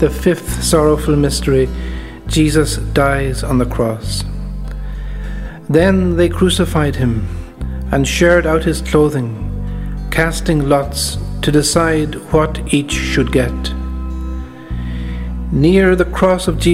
The fifth sorrowful mystery, Jesus dies on the cross. Then they crucified him and shared out his clothing, casting lots to decide what each should get. Near the cross of Jesus